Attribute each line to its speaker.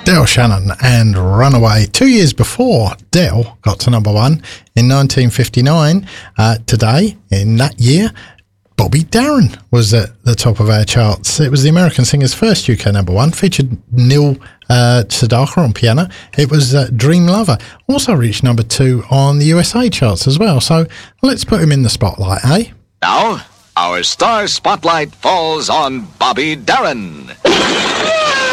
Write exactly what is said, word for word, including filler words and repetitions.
Speaker 1: Del Shannon and Runaway. Two years before Del got to number one in nineteen fifty-nine, uh, today, in that year, Bobby Darin was at the top of our charts. It was the American singer's first U K number one, featured Neil uh, Sedaka on piano. It was uh, Dream Lover. Also reached number two on the U S A charts as well. So let's put him in the spotlight, eh?
Speaker 2: Now, our star spotlight falls on Bobby Darin.